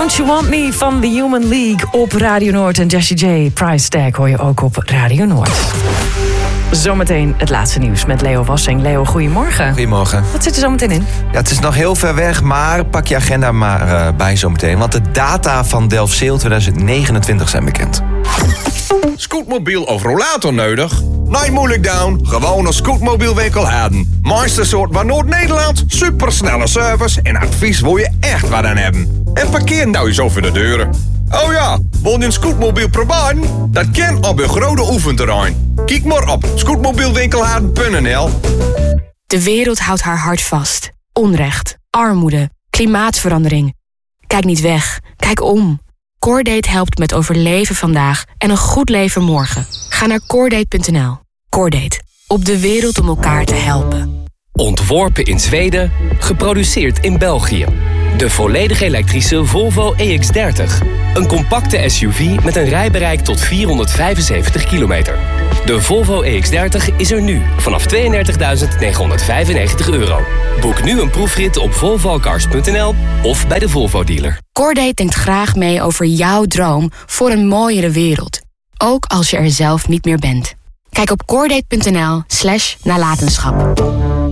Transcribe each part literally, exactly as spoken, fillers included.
Don't You Want Me van The Human League op Radio Noord. En Jessie J, Price Tag hoor je ook op Radio Noord. Zometeen het laatste nieuws met Leo Wassing. Leo, goedemorgen. Goedemorgen. Wat zit er zo meteen in? Ja, het is nog heel ver weg, maar pak je agenda maar uh, bij zometeen. Want de data van Delfzijl twintig negenentwintig zijn bekend. Scootmobiel of rollator nodig? Nee, moeilijk down. Gewoon een scootmobielwinkel hebben. Mooiste soort van Noord-Nederland. Supersnelle service en advies wil je echt wat aan hebben. En parkeer nou eens over de deuren. Oh ja, wil je een scootmobiel proberen? Dat kan op een grote oefenterrein. Kijk maar op scootmobielwinkelhaarden punt n l. De wereld houdt haar hart vast. Onrecht, armoede, klimaatverandering. Kijk niet weg, kijk om. Coordate helpt met overleven vandaag en een goed leven morgen. Ga naar coordate punt n l. Coordate, op de wereld om elkaar te helpen. Ontworpen in Zweden, geproduceerd in België. De volledig elektrische Volvo E X dertig. Een compacte S U V met een rijbereik tot vierhonderdvijfenzeventig kilometer. De Volvo E X dertig is er nu vanaf tweeëndertigduizend negenhonderdvijfennegentig euro. Boek nu een proefrit op volvo cars punt n l of bij de Volvo dealer. Coordate denkt graag mee over jouw droom voor een mooiere wereld. Ook als je er zelf niet meer bent. Kijk op coordate punt n l slash nalatenschap.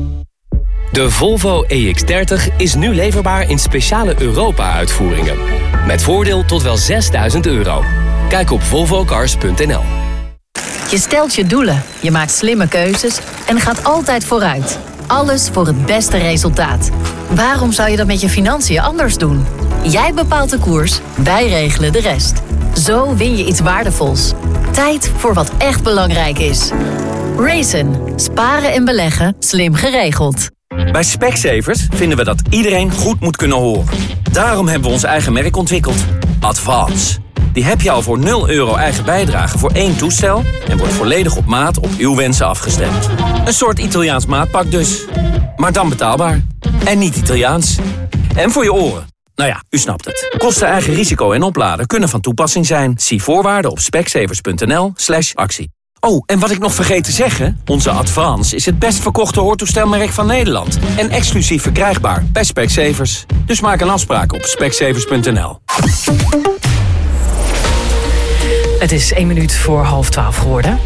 De Volvo E X dertig is nu leverbaar in speciale Europa-uitvoeringen. Met voordeel tot wel zesduizend euro. Kijk op volvo cars punt n l. Je stelt je doelen, je maakt slimme keuzes en gaat altijd vooruit. Alles voor het beste resultaat. Waarom zou je dat met je financiën anders doen? Jij bepaalt de koers, wij regelen de rest. Zo win je iets waardevols. Tijd voor wat echt belangrijk is. Raisin. Sparen en beleggen slim geregeld. Bij Specsavers vinden we dat iedereen goed moet kunnen horen. Daarom hebben we ons eigen merk ontwikkeld. Advance. Die heb je al voor nul euro eigen bijdrage voor één toestel en wordt volledig op maat op uw wensen afgestemd. Een soort Italiaans maatpak dus. Maar dan betaalbaar. En niet Italiaans. En voor je oren. Nou ja, u snapt het. Kosten, eigen risico en opladen kunnen van toepassing zijn. Zie voorwaarden op specsavers punt n l slash actie. Oh, en wat ik nog vergeet te zeggen, onze Advance is het best verkochte hoortoestelmerk van Nederland. En exclusief verkrijgbaar bij Specsavers. Dus maak een afspraak op specsavers punt n l. Het is één minuut voor half twaalf geworden.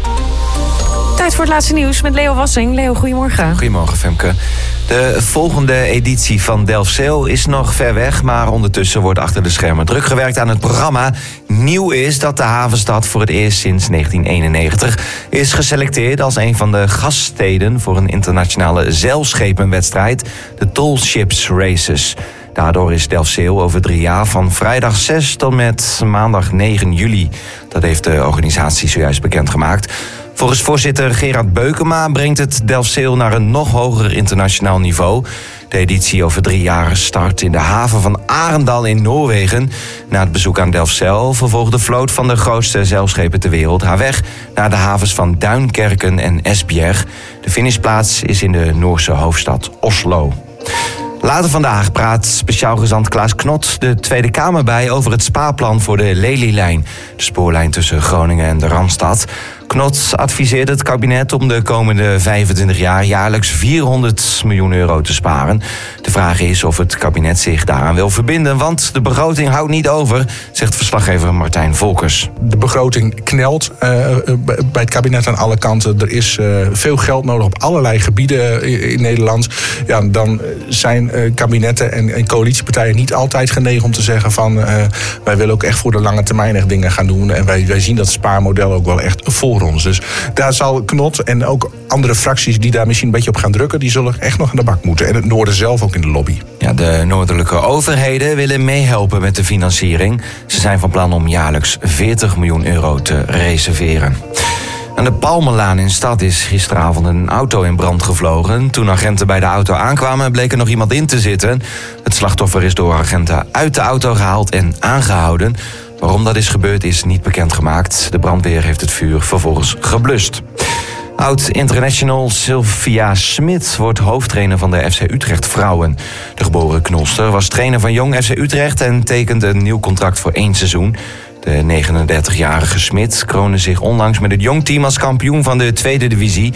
Tijd voor het laatste nieuws met Leo Wassing. Leo, goedemorgen. Goedemorgen, Femke. De volgende editie van Delfzijl is nog ver weg, maar ondertussen wordt achter de schermen druk gewerkt aan het programma. Nieuw is dat de havenstad voor het eerst sinds negentien eenennegentig is geselecteerd als een van de gaststeden voor een internationale zeilschepenwedstrijd, de Tall Ships Races. Daardoor is Delfzijl over drie jaar van vrijdag zes tot met maandag negen juli. Dat heeft de organisatie zojuist bekendgemaakt. Volgens voorzitter Gerard Beukema brengt het Delfzijl naar een nog hoger internationaal niveau. De editie over drie jaar start in de haven van Arendal in Noorwegen. Na het bezoek aan Delfzijl vervolgt de vloot van de grootste zeilschepen ter wereld haar weg naar de havens van Duinkerken en Esbjerg. De finishplaats is in de Noorse hoofdstad Oslo. Later vandaag praat speciaal gezant Klaas Knot de Tweede Kamer bij over het spaarplan voor de Lelylijn, de spoorlijn tussen Groningen en de Randstad. Knot adviseert het kabinet om de komende vijfentwintig jaar jaarlijks vierhonderd miljoen euro te sparen. De vraag is of het kabinet zich daaraan wil verbinden, want de begroting houdt niet over, zegt verslaggever Martijn Volkers. De begroting knelt uh, bij het kabinet aan alle kanten. Er is uh, veel geld nodig op allerlei gebieden in Nederland. Ja, dan zijn uh, kabinetten en, en coalitiepartijen niet altijd genegen om te zeggen van uh, wij willen ook echt voor de lange termijn echt dingen gaan doen. En wij, wij zien dat spaarmodel ook wel echt voor ons. Dus daar zal Knot en ook andere fracties die daar misschien een beetje op gaan drukken, die zullen echt nog aan de bak moeten. En het Noorden zelf ook in de lobby. Ja, de noordelijke overheden willen meehelpen met de financiering. Ze zijn van plan om jaarlijks veertig miljoen euro te reserveren. Aan de Palmenlaan in Stad is gisteravond een auto in brand gevlogen. Toen agenten bij de auto aankwamen, bleek er nog iemand in te zitten. Het slachtoffer is door agenten uit de auto gehaald en aangehouden. Waarom dat is gebeurd is niet bekendgemaakt. De brandweer heeft het vuur vervolgens geblust. Oud-international Sylvia Smit wordt hoofdtrainer van de F C Utrecht Vrouwen. De geboren knolster was trainer van Jong F C Utrecht en tekende een nieuw contract voor één seizoen. De negenendertigjarige Smit kroonde zich onlangs met het jongteam als kampioen van de tweede divisie.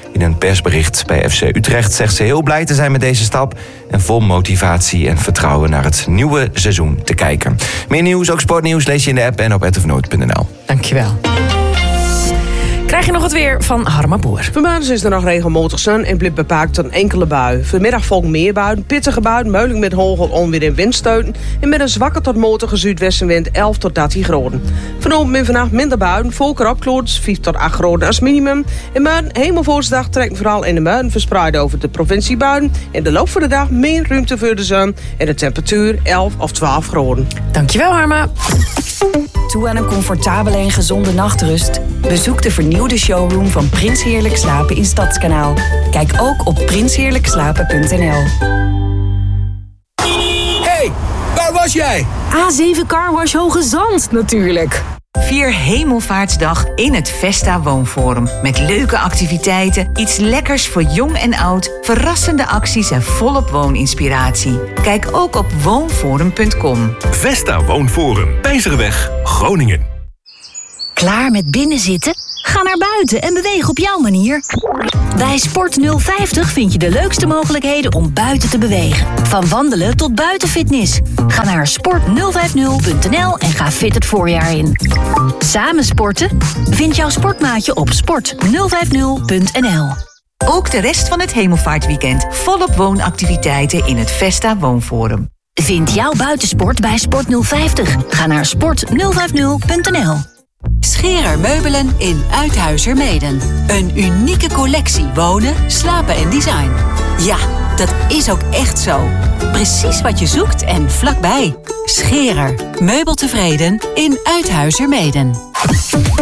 In een persbericht bij F C Utrecht zegt ze heel blij te zijn met deze stap en vol motivatie en vertrouwen naar het nieuwe seizoen te kijken. Meer nieuws, ook sportnieuws, lees je in de app en op r t v noord punt n l. Dankjewel. Krijg je nog het weer van Harma Boer. Vanmiddag is er nog regelmatig zon en blijft beperkt een enkele bui. Vanmiddag volgen meer buien, pittige buien, mogelijk met hagel, onweer en windstoten. En met een zwakke tot matige zuidwestenwind elf tot dertien graden. Vanavond en vannacht minder buien, volker opkloot, vijf tot acht graden als minimum. En morgen, hemelvoortsdag, trekken vooral in de morgen verspreid over de provincie buien. In de loop van de dag meer ruimte voor de zon en de temperatuur elf of twaalf graden. Dankjewel, Harma. Toe aan een comfortabele en gezonde nachtrust? Bezoek de vernieuwde showroom van Prins Heerlijk Slapen in Stadskanaal. Kijk ook op prins heerlijk slapen punt n l. Hey, waar was jij? A zeven Carwash Hoge Zand natuurlijk. Vier Hemelvaartsdag in het Vesta Woonforum. Met leuke activiteiten, iets lekkers voor jong en oud, verrassende acties en volop wooninspiratie. Kijk ook op woonforum punt com. Vesta Woonforum, Pijzerweg, Groningen. Klaar met binnenzitten? Ga naar buiten en beweeg op jouw manier. Bij Sport nul vijftig vind je de leukste mogelijkheden om buiten te bewegen. Van wandelen tot buitenfitness. Ga naar sport nul vijftig punt n l en ga fit het voorjaar in. Samen sporten? Vind jouw sportmaatje op sport nul vijftig punt n l. Ook de rest van het Hemelvaartweekend volop woonactiviteiten in het Vesta Woonforum. Vind jouw buitensport bij Sport nul vijftig. Ga naar sport nul vijftig punt n l. Scherer Meubelen in Uithuizermeeden. Een unieke collectie wonen, slapen en design. Ja, dat is ook echt zo. Precies wat je zoekt en vlakbij. Scherer. Meubeltevreden in Uithuizermeeden.